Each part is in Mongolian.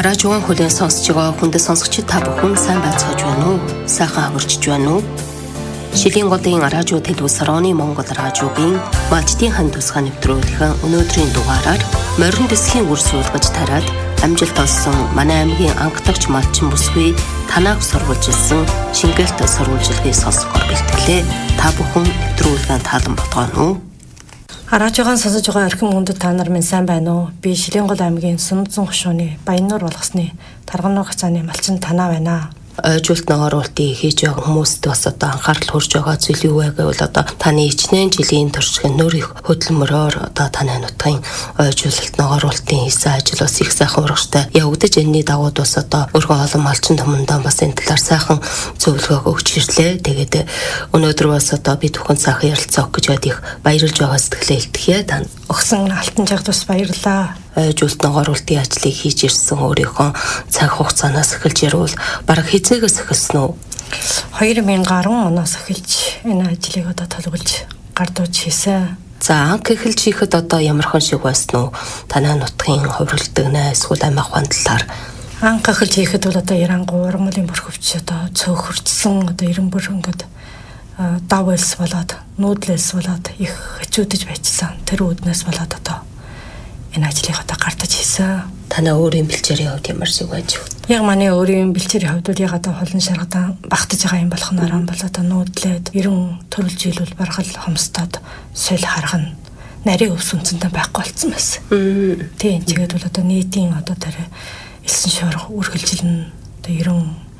Радиогийн хүлээн сонсож байгаа хүндэт сонсогчид та бүхэн сайн байцгааж байна уу? Сайхан хурцж байна уу? Шилийн голын радио телевизорооны Монгол радиогийн Малчдын хан тусгай нэвтрүүлгийн өнөөдрийн дугаараар морин дэсхийн үр суулгаж тараад амжилт олсон манай аймгийн анхдагч малчин бүсгүй танах сурвалжилсан шингэлт сурвалжилгыг сонсгоор бэлтгэлээ. Та бүхэн нэвтрүүлгийн таалан болгоно уу? Радиогийн сонсож байгаа эрхэм хүндэт та нар минь сайн байна уу? Би Шилийн гол аймгийн Сүнзэн хошууны Баяннуур болгосны Таргануур хацааны малчин танаа байна. Ойжуултны оруултыг хийж байгаа хүмүүст бас одоо анхаарал хүрж байгаа зүйл юу вэ гэвэл одоо таны ичнээн жилийн туршлагын нөр их хөдөлмөрөөр одоо таны нутгийн ойжуулалтны оруултын хийсэн ажил бас их сайхан урагштай явагдаж энэний дагуу бас одоо өргөн олон малчин томондоо бас энэ талаар сайхан зөвлөгөө өгч ирлээ. Тэгээд өнөөдөр бас одоо бид бүхэн сайхан ярилцаа өгөх гэж бод их баярлж байгаа сэтгэлээ илтгэе. Та өгсөн алтан жагт бас баярлалаа. Ойжуултны оруултын ажлыг хийж ирсэн өөрийнхөө цаг хугацаанаас эхэлж ярил бараг хизээгээс эхэлсэн үү? 2010 оноос эхэлж энэ ажлыг одоо толгойлж гардууж хийсэн. За анх эхэлж хийхэд одоо ямархан шиг байсан уу? Танай нутгийн хувиралдаг найз эсвэл амиах хандлаар анх эхэлж хийхэд бол одоо Ярангу ургамлын бүрхөвч одоо цөөхөрцсөн одоо 90 бүр ингээд давэлс болоод нүүдлээс болоод их хэцүүдэж байцсан. Тэр үүднээс болоод одоо энэ ажлыг одоо гартаж хийсэн. Танай өөрийн бэлчээрийн хувьд ямар шиг байж вэ? Яг манай өөрийн бэлчээрийн хувьд яг одоо холон шаргадан багтаж байгаа юм болох нэрэн бол одоо нүүдлээд 90 төрөл жил бол баргал хомстоод соль харгана. Нарийн өвс үнцэнтэй байхгүй болсон байсан. Тийм тэгээд бол одоо нийтийн одоо тэр элсэн шуурга үргэлжилнэ. Одоо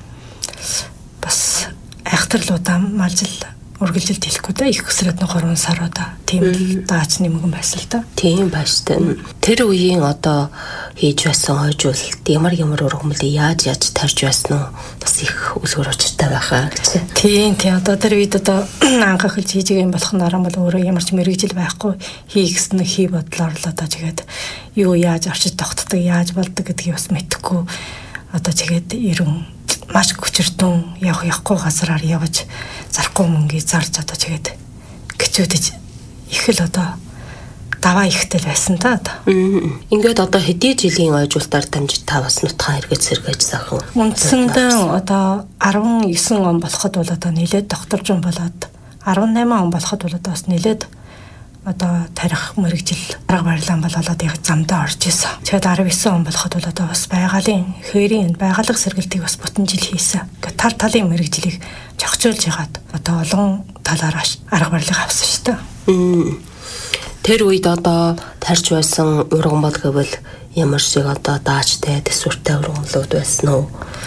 90 бас айхтарлуудаа малжил үргэлжилт хэлэхгүй да их өсрээд 3 саруудаа тийм л даач нэмгэн байсан л да. Тийм байштай. Тэр үеийн одоо хийж байсан ойжуулалт ямар ургамлыг яаж тарж байсан уу? Бас их үлгэр учиртай байхаа гэж. Тийм одоо тэр үед одоо анх эхэлж хийж байгаа юм болох наран бол өөрөө ямар ч мэрэгжил байхгүй хийгсэн хий бодлоор л одоо тэгээд юу яаж орчид тогтдог яаж болдог гэдгийг бас мэдэхгүй одоо тэгээд 90 маш хүчиртэн явахгүй газараар явж зарахгүй мөнгөийг зарж одоо тэгээд гिचүүдэж их л одоо даваа ихтэй байсан та одоо. Ингээд одоо хэдий жилийн ойжуултаар дамжиж та бас нутгаа эргэж сэргээж сайхан. Үндсэндээ одоо 19 он болоход бол одоо нэлээд докторжин болоод 18 он болоход бол одоо бас нэлээд одоо тарих мэрэгжил арга барилаан болоод яг замдаа орж исэн. Тэгээд 19 он болоход бол одоо бас байгалийн хээрийн байгалах сэргэлтийг бас бүтэн жил хийсэн. Ингээд тал талын мэрэгжлийг зохицуулж ягаад одоо олон талаар арга барилыг авсан шүү дээ. Тэр үед одоо тарж байсан ургамал гэвэл ямар шиг одоо даачтай төсвөртэй ургамлууд байсан уу?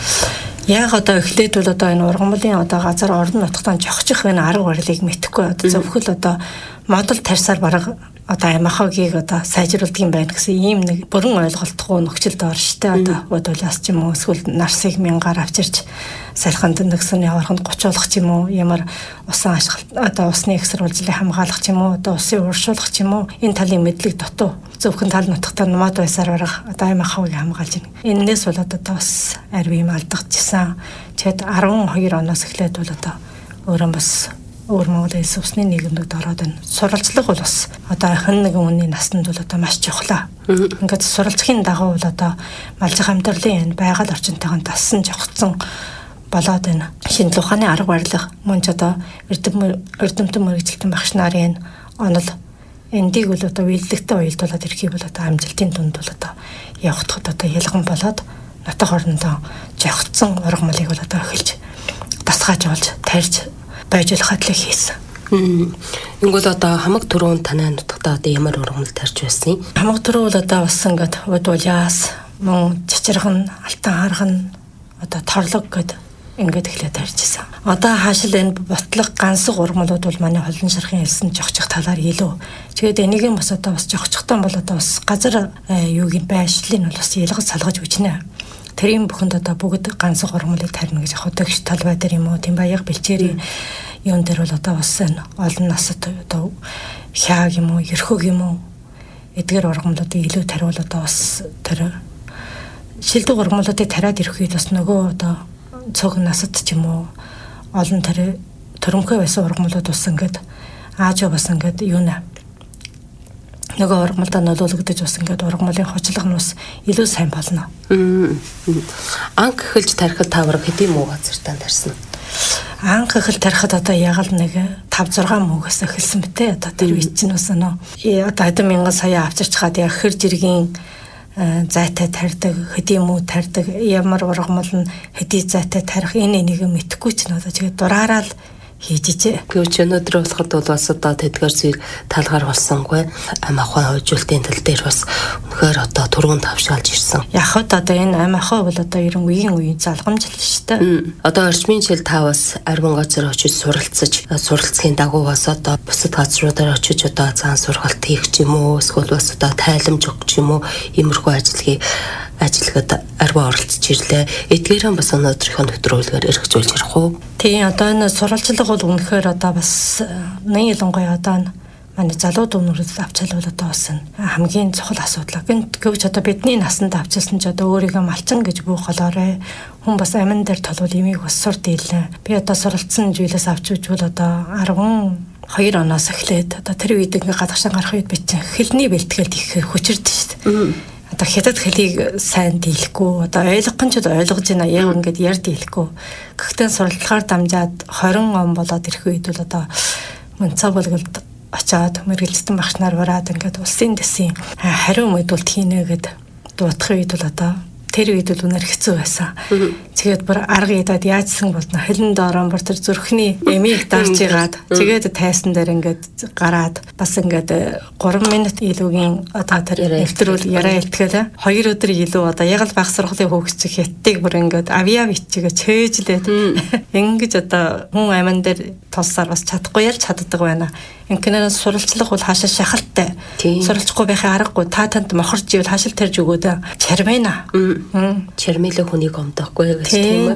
Яг одоо эхлээд бол одоо энэ ургамлын одоо газар орон нутгатаа жохчих энэ арга барилыг мэдэхгүй одоо зөвхөн одоо модал тарьсаар бараг одоо амахагийг одоо сайжруулдаг юм байна гэсэн ийм нэг бүрэн ойлголтгүй нөхцөлд орштой одоо бодуулаас ч юм уу эсвэл нарсыг мянгаар авчирч салханд нэгсний орхонд гочуулах ч юм уу ямар усан ашиглалт одоо усны экстролжлыг хамгаалах ч юм уу одоо усын уршуулах ч юм уу энэ талын мэдлэг дутуу зөвхөн тал нутгатаа мод байсаар барах одоо амахагийг хамгаалж байна. Эннээс бол одоо бас арви юм алдагдчихсан. Тэгэд 12 оноос эхлээд бол одоо өөрөө бас өөр Монголын элс усны нийгэмд ороод байна. Суралцлага бол бас одоо хэн нэгэн хүний насанд бол одоо маш чухал. Ингээд суралцхийн дагуу бол одоо малжих амьдралын энэ байгаль орчинтойгоо тассан жогцсон болоод байна. Шинжлэх ухааны арга барилга мөн ч одоо эрдэмтэн мэрэгчлэлтэн багш нарын онол эндийг бол одоо үйлдэлтэй уялдуулаад ирэхийг бол одоо амжилтын дунд бол одоо явагдахад одоо ялган болоод нутаг орнодоо жогцсон ургамлыг бол одоо эхэлж тасгаажуулж тарьж байжуулах хадлыг хийсэн. Ингүүл одоо хамаг түрүүн танай нутагтаа одоо ямар ургамал тарж байсан юм? Хамаг түрүү бол одоо бас ингээд удуулаас мөн чичирхэн алтан харган одоо торлог гэд ингээд эхлээд тарьжсэн. Одоо хаашил энэ ботлог гансаг ургамлууд бол манай холон шархын элсэн жогчих талаар илүү. Тэгээд энийг бас одоо бас жогчихтан бол одоо бас газар юугийн байшлыг бол бас ялгаж салгаж үжнэ. Тэрийн бүхэнд одоо бүгд гансаг ургамлыг тарина гэж худагч талбай дээр юм уу тийм баяг бэлчээрийн юун дээр бол одоо бас олон насад одоо хяаг юм уу ерхөг юм уу эдгээр ургамлуудыг илүү тариул одоо бас тэр шилдэг ургамлуудыг тариад ирэх үед бас нөгөө одоо цог насад ч юм уу олон тэр төрөмхөө байсан ургамлууд бас ингээд аажаа бас ингээд юу нэ нөгөө ургамалдаа нөлөөлөгдөж бас ингээд ургамлын хочлог нь бас илүү сайн болно. Анх эхэлж тарихад тавраг хэдийн муу газартаа тарьсан. Анх эхэл тарихад одоо яг л нэг 5-6 муугаас эхэлсэн бэтээ. Одоо тэр үе чинь бас одоо 1000 сая авчирч хаад яг хэр жиргийн зайтай тарьдаг, хэдийн муу тарьдаг, ямар ургамал нь хэдий зайтай тарих энэ энийг мэдэхгүй ч надад тэгээд дураараа л хийж ижээ. Гэвч өнөөдөр болоход бол бас одоо тэдгээр зүйл талгаар болсонгүй ам ахуйн хойжуултын тал дээр бас үнэхээр одоо түргэн тавшаалж ирсэн. Яг хот одоо энэ ам ахуй бол одоо ерөн үеийн залгамж л шүү дээ. Одоо орчмын жил та бас арвин газар очиж суралцахын дагуу бас одоо бусад газруудаар очиж одоо цаан сургалт хийх ч юм уу, эсвэл бас одоо тайламж өгөх ч юм уу, иймэрхүү ажиллагад арваа оролцож ирлээ. Эдгээрэн бас өнөөдрийнхөө нэвтрүүлгээр эргэжүүлж ярих уу? Тийм, одоо энэ сурвалжлага бол үнэхээр одоо бас нэг ялангуяа одоо манай залууд өмнөрөд авчаал бол одоо бас хамгийн чухал асуудал. Гэвч одоо бидний насанд авчилсан ч одоо өөрийгөө малчин гэж буух болоорой. Хүн бас амин дээр толвол имийг бас сур дийлээ. Би одоо суралцсан зүйлээс авч үзвэл одоо 12 оноос эхлээд одоо тэр үед ингээ гадагшаа гарах үед би чинь хэлний бэлтгэл их хүчирдэж шүү дээ. Одоо хятад хэлийг сайн дийлэхгүй, одоо ойлгох ч ойлгож байна, яг ингээд яар дийлэхгүй. Гэхдээ суралцлагаар дамжаад 20 он болоод ирэх үед бол одоо Мөнцөө болголд очоод мэргэлцсэн багш нар бараад ингээд улсын дэсийн хариу мэдүүлэлт хийнэ гэд дуудах үед бол одоо тэр үед бол үнээр хэцүү байсан. Тэгээд бүр арга ядаад яажсан болно. Хэлэн доорон бүр тэр зүрхний эмийг дарж игаад тэгээд тайсан дээр ингээд гараад бас ингээд 3 минут илүүгийн одоо тэр нэвтрүүл яриа илтгэлээ. 2 өдөр илүү одоо яг л баг сургуулийн хөөгч хятадыг бүр ингээд авиа бичгээ чөөжлээд ингэж одоо хүн амин дээр тулсаар бас чадахгүй ял чаддаг байна. Инкэнээр суралцлага бол хаашаа шахалтай. Суралцахгүй байхын аргагүй та танд мохорч ивэл хаашил тарж өгөөд чармэна. Чармэлэг хүнийг омдохгүй гэж тийм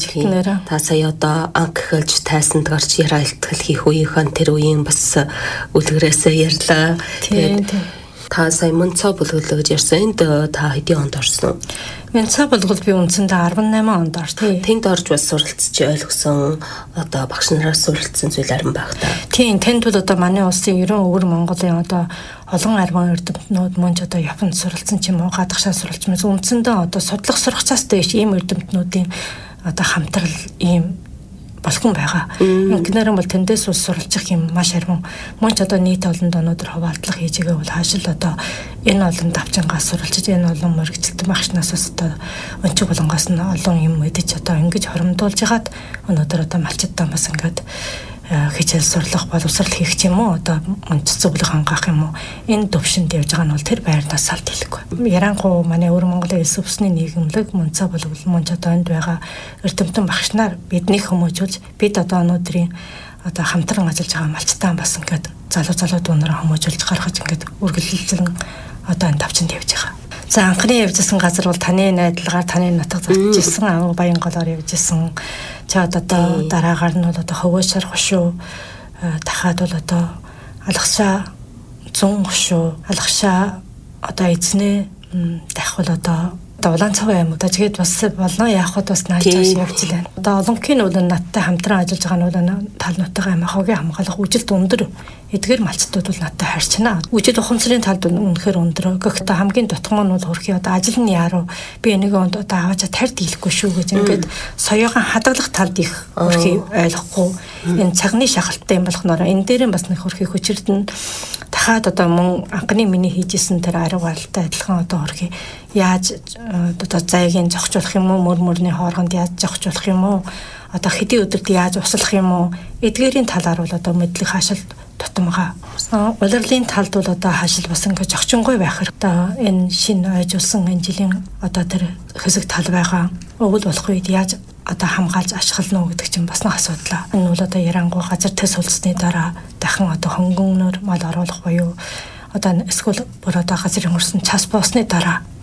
үү? Та сая одоо анх эхэлж тайсанд гарч яриа илтгэл хийх үеийнхэн тэр үеийн бас үлгэрээсээ ярьлаа. Тэгээд та сая Мөнцөө болгол гэж ярьсан. Энд та хэдийн онд орсон? Мөнцөө болгол би үндсэндээ 18 онд орсон. Тэнд орж бас суралцж ойлгосон одоо багш нараас суралцсан зүйл арин байх та. Тийм, тэнд бол одоо манай улсын 90 өвөр Монголын одоо олон арван эрдэмтнүүд мөн ч одоо Японд суралцсан ч юм уу, гадагшаа суралцж мэс үндсэндээ одоо судлах сургацаас дэш ийм эрдэмтнүүдийн одоо хамтрал ийм болгон байгаа. Инкнэрэн бол тэндээс ус суралцах юм маш арван. Мөн ч одоо нийт олонд өнөөдөр хуваалцлага хийж байгаа бол хаашил одоо энэ олон давчангаас суралцж энэ олон мөрөгчлөлтөн багшнаас одоо өнчиг болонгоос нь олон юм мэдэж одоо ингэж хоромдуулж хагаад өнөөдөр одоо малчдаа бас ингээд хичээл сурлах боловсрал хийх ч юм уу одоо мөнч зөвлөх хангах юм уу энэ төвшөнд явж байгаа нь бол тэр байрнаас салт хэлэхгүй. Ярангуй манай өвөр Монголын эс өвсний нийгэмлэг Мөнцөө болгол мөн ч одоо энд байгаа эрдэмтэн багш нар биднийг хүмүүжүүлж бид одоо өнөөдрийн одоо хамтран ажиллаж байгаа малчтаа бас ингээд залуу дуунараа хүмүүжүүлж гаргаж ингээд үргэлжлэн одоо энэ давчинд явж байгаа. За анхны явжсэн газар бол таны найдалгаар таны нутаг зарж ирсэн Ав Баян голоор явжсэн. Чад одоо дараагаар нь бол одоо Хөвөөшөр хошуу дахиад бол одоо Алгашаа зүүн хошуу Алгашаа одоо эзнээ дахиад одоо улаан цагаан аймаг тэгээд бас болно яахад бас наачааш явж байна. Одоо олонхын нөлөө надтай хамтран ажиллаж байгаа нөлөө тал нутгийн аймагын хамгаалах үжилт өндөр. Эдгээр малчдууд бол надтай харьцана. Үжил ухамсарын талд үнэхээр өндөр. Гэхдээ хамгийн дутгам нь бол хөрхий одоо ажил нь яаруу би энийг одоо аваачаа тарьд ийлэхгүй шүү гэж ингээд соёогын хадгалах талд их хөрхий ойлгохгүй. Энэ цагны шахалттай юм болохоор энэ дээр бас нэг хөрхий хүчирдэн дахиад одоо мөн анхны миний хийжсэн тэр арга барилтай адилхан одоо хөрхий яаж одоо зайгийн зогчуулах юм уу мөрмөрний хооронд яаж зогчуулах юм уу одоо хэдий өдөрт яаж услах юм уу эдгээрийн талаар бол одоо мэдлэг хаашил тутамгаа. Улирлын талд бол одоо хаашил бас ингээд зогчингой байх хэрэгтэй. Энэ шинэ ойжулсан энэ жилийн одоо тэр хэсэг тал байгаа. Өвөл болох үед яаж одоо хамгаалж ашиглана уу гэдэг чинь бас нэг асуудал. Энэ бол одоо ярангуй газар төс улсны дараа дахин одоо хөнгөнөөр мал оруулах буюу одоо эсвэл бүр одоо газрын хөрсөн час боосны дараа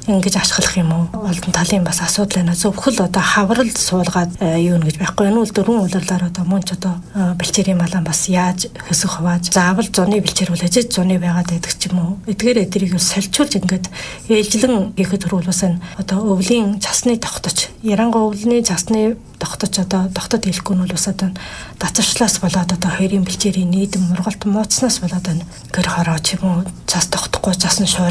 ингэж ашиглах юм уу? Олдон талын бас асуудал байна. Зөвхөн одоо хаврал суулгаад юу нэгж байхгүй. Энэ үл дөрвөн улирлаар одоо мөн ч одоо бэлчээрийн малан бас яаж хөсөх хувааж заавал зуны бэлчээр бол ажиж зуны байгаад байдаг ч юм уу. Эдгээр эдрийг сольчулж ингээд ээлжлэн хийхэд төрүүлсэн одоо өвлийн цасны тогточ. Ярангуй өвлийн цасны тогточ одоо тогтод хэлэхгүй нь бол бас одоо дацарчлаас болоод одоо хоёрын бэлчээрийн нийдэм мургалт мууцнаас болоод гэр хороо ч юм уу цас тогтохгүй цас нь